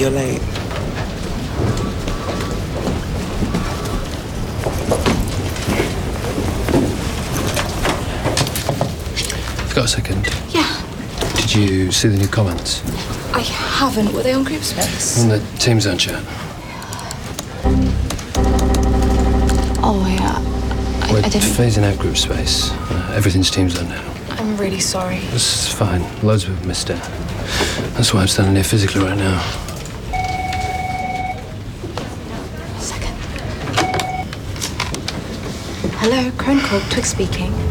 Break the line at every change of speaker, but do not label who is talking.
You're late.
You've got a second?
Yeah.
Did you see the new comments?
I haven't. Were they on group space?
On the Team Zone chat.
Oh, yeah.
We're
I didn't...
phasing out group space. Everything's Team Zone now.
I'm really sorry.
It's fine. Loads of people missed it. That's why I'm standing here physically right now.
Second. Hello, Crone Corp, Twig speaking.